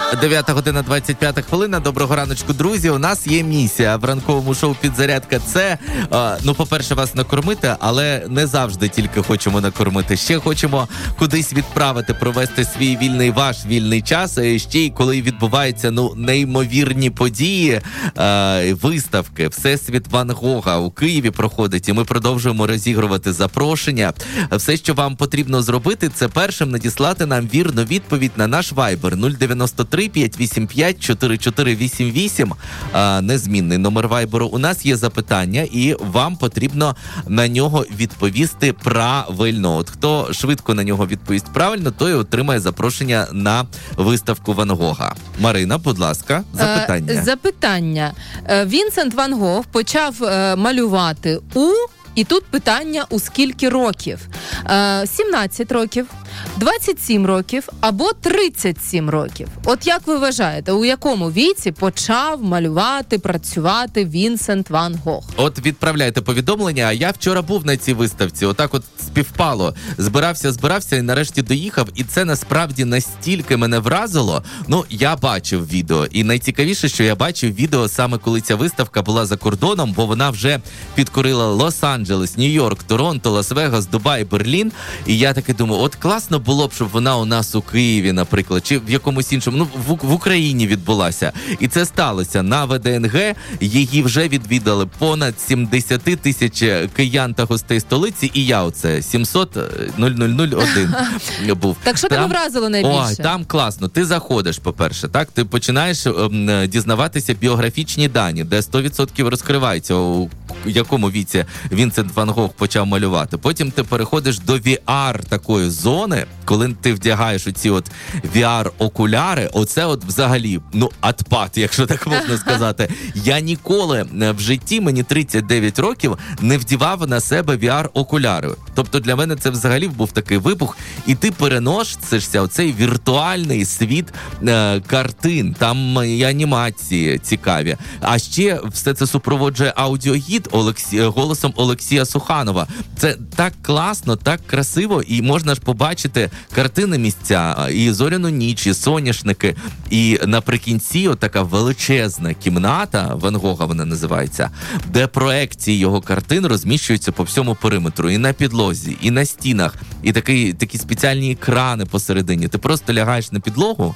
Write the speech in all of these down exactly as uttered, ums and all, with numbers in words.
дев'ята година двадцять п'ята хвилина. Доброго раночку, друзі. У нас є місія в ранковому шоу «Підзарядка». Це, е, ну, по-перше, вас накормити, але не завжди тільки хочемо накормити. Ще хочемо кудись відправити, провести свій вільний, ваш вільний час. І ще й коли відбуваються, ну, неймовірні події, е, виставки. Всесвіт Ван Гога у Києві проходить, і ми продовжуємо розігрувати запрошення. Все, що вам потрібно зробити, це першим надіслати нам вірну відповідь на наш вайбер нуль дев'яносто три п'ять вісім п'ять чотири чотири вісім вісім. А, незмінний номер вайберу. У нас є запитання, і вам потрібно на нього відповісти правильно. От хто швидко на нього відповість правильно, той отримає запрошення на виставку Ван Гога. Марина, будь ласка, запитання. Е, запитання. Вінсент Ван Гог почав е, малювати у... І тут питання, у скільки років? Е, сімнадцять років, двадцять сім років або тридцять сім років. От як ви вважаєте, у якому віці почав малювати, працювати Вінсент Ван Гог? От відправляйте повідомлення, а я вчора був на цій виставці, отак от співпало. Збирався, збирався і нарешті доїхав, і це насправді настільки мене вразило. Ну, я бачив відео, і найцікавіше, що я бачив відео саме коли ця виставка була за кордоном, бо вона вже підкорила Лос-Анджелес, Нью-Йорк, Торонто, Лас-Вегас, Дубай, Берлін. І я таки думаю, от класно було б, щоб вона у нас у Києві, наприклад, чи в якомусь іншому, ну, в, в Україні відбулася. І це сталося. На ВДНГ її вже відвідали понад сімдесят тисяч киян та гостей столиці, і я оце сімсот тисяч один був. Так що тебе вразило найбільше? Ой, там класно. Ти заходиш, по-перше, так? Ти починаєш ем, дізнаватися біографічні дані, де сто відсотків розкривається, у якому віці Вінсент Ван Гог почав малювати. Потім ти переходиш до ві ар такої зони, коли ти вдягаєш оці от ві ар-окуляри, оце от взагалі, ну, атпад, якщо так можна сказати. Я ніколи в житті, мені тридцять дев'ять років, не вдівав на себе ві ар-окуляри. Тобто для мене це взагалі був такий вибух, і ти переносишся в цей віртуальний світ е, картин, там і анімації цікаві. А ще все це супроводжує аудіогід Олексі... голосом Олексія Суханова. Це так класно, так красиво, і можна ж побачити картини місця, і зоряну ніч, і соняшники, і наприкінці отака величезна кімната, Ван Гога вона називається, де проекції його картин розміщуються по всьому периметру, і на підлозі, і на стінах, і такі, такі спеціальні екрани посередині. Ти просто лягаєш на підлогу,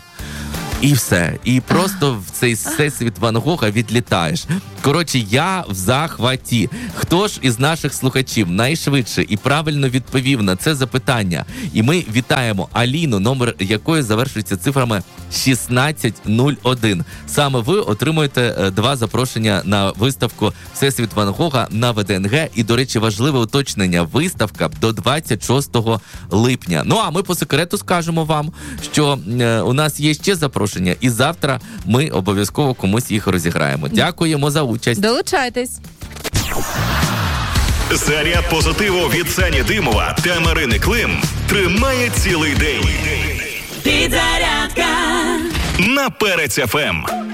і все. І просто в цей всесвіт Ван Гога відлітаєш. Коротше, я в захваті. Хто ж із наших слухачів найшвидше і правильно відповів на це запитання? І ми вітаємо Аліну, номер якої завершується цифрами шістнадцять нуль один. Саме ви отримуєте два запрошення на виставку «Всесвіт Ван Гога» на ВДНГ. І, до речі, важливе уточнення. Виставка до двадцять шостого липня. Ну, а ми по секрету скажемо вам, що е, у нас є ще запрошення. І завтра ми обов'язково комусь їх розіграємо. Дякуємо за участь. Долучайтесь. Заряд позитиву від Сані Димова та Марини Клим тримає цілий день. Підзарядка на Перець еф ем.